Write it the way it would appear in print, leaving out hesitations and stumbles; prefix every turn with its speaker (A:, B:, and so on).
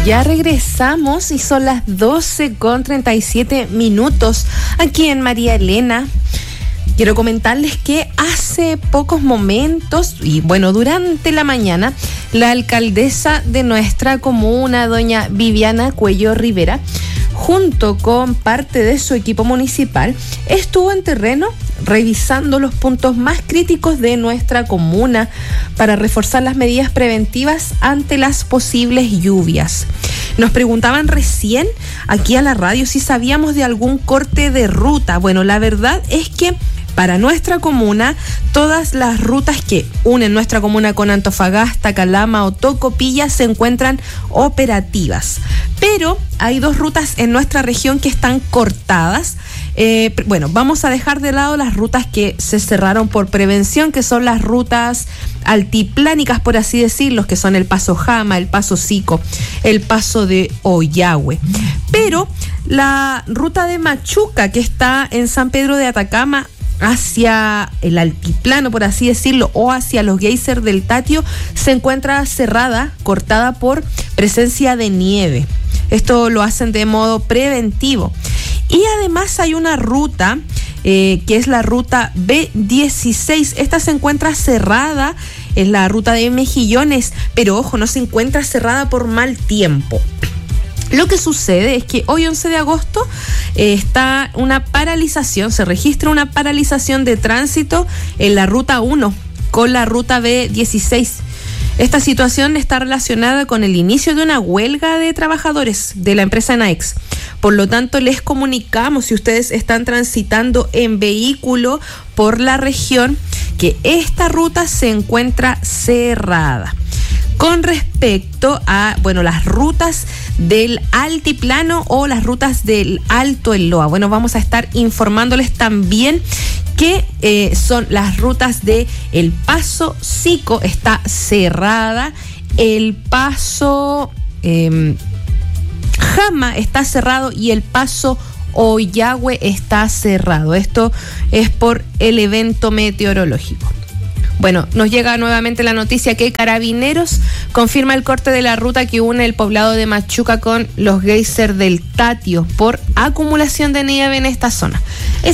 A: Ya regresamos y son las 12:37 aquí en María Elena. Quiero comentarles que hace pocos momentos, y bueno, durante la mañana, la alcaldesa de nuestra comuna, doña Viviana Cuello Rivera, junto con parte de su equipo municipal, estuvo en terreno revisando los puntos más críticos de nuestra comuna para reforzar las medidas preventivas ante las posibles lluvias. Nos preguntaban recién aquí a la radio si sabíamos de algún corte de ruta. Bueno, la verdad es que para nuestra comuna, todas las rutas que unen nuestra comuna con Antofagasta, Calama o Tocopilla se encuentran operativas. Pero hay 2 rutas en nuestra región que están cortadas. Bueno, vamos a dejar de lado las rutas que se cerraron por prevención, que son las rutas altiplánicas, por así decirlo, que son el Paso Jama, el Paso Sico, el Paso de Ollagüe. Pero la ruta de Machuca, que está en San Pedro de Atacama, hacia el altiplano, por así decirlo, o hacia los geysers del Tatio, se encuentra cerrada, cortada por presencia de nieve. Esto lo hacen de modo preventivo. Y además hay una ruta que es la ruta B16. Esta se encuentra cerrada, es la ruta de Mejillones, pero ojo, no se encuentra cerrada por mal tiempo. Lo que sucede es que hoy 11 de agosto está una paralización, se registra una paralización de tránsito en la ruta 1 con la ruta B16. Esta situación está relacionada con el inicio de una huelga de trabajadores de la empresa Naex. Por lo tanto, les comunicamos, si ustedes están transitando en vehículo por la región, que esta ruta se encuentra cerrada. Con respecto a, las rutas del altiplano o las rutas del Alto Elloa, vamos a estar informándoles también que son las rutas de el Paso Sico, está cerrada, el Paso Jama está cerrado y el Paso Ollagüe está cerrado. Esto es por el evento meteorológico. Bueno, nos llega nuevamente la noticia que Carabineros confirma el corte de la ruta que une el poblado de Machuca con los geysers del Tatio por acumulación de nieve en esta zona.